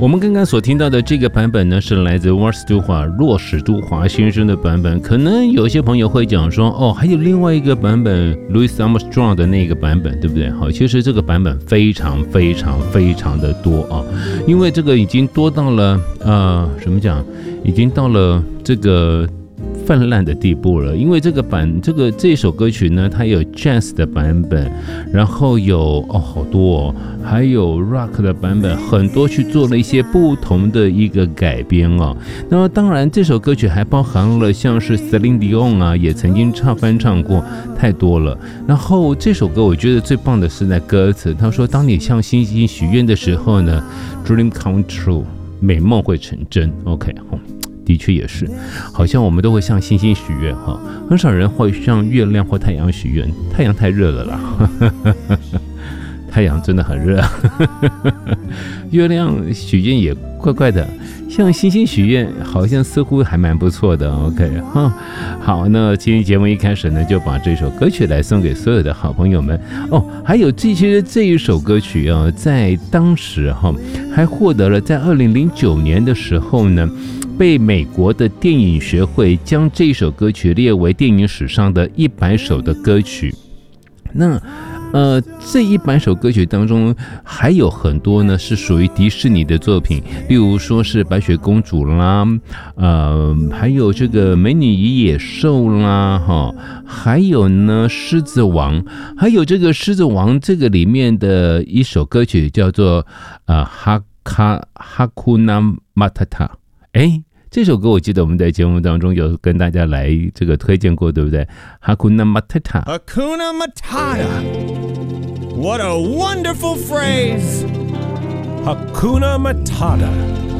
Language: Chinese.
我们刚刚所听到的这个版本呢，是来自洛史都华先生的版本。可能有些朋友会讲说，哦，还有另外一个版本 Louis Armstrong 的那个版本，对不对？好，其实这个版本非常非常非常的多啊，因为这个已经多到了怎么讲，已经到了这个泛滥的地步了。因为这首歌曲呢，它有 jazz 的版本，然后有好多哦，还有 rock 的版本，很多去做了一些不同的一个改编哦。那么当然，这首歌曲还包含了像是 Celine Dion 啊，也曾经翻唱过，太多了。然后这首歌我觉得最棒的是在歌词，他说：“当你向星星许愿的时候呢 ，Dream come true， 美梦会成真。” OK， 的确也是，好像我们都会向星星许愿哈，很少人会向月亮或太阳许愿，太阳太热了啦，太阳真的很热，月亮许愿也怪怪的，向星星许愿好像似乎还蛮不错的。OK 哈，好，那今天节目一开始呢，就把这首歌曲来送给所有的好朋友们哦。还有其实这一首歌曲啊，在当时哈还获得了在2009年的时候呢，被美国的电影学会将这首歌曲列为电影史上的100首的歌曲。那这100首歌曲当中还有很多呢是属于迪士尼的作品，例如说是白雪公主啦，还有这个美女与野兽啦，还有呢狮子王，还有这个狮子王这个里面的一首歌曲叫做Hakuna Matata。这首歌我记得我们在节目当中有跟大家来这个推荐过，对不对？ Hakuna Matata Hakuna Matata, what a wonderful phrase. Hakuna Matata,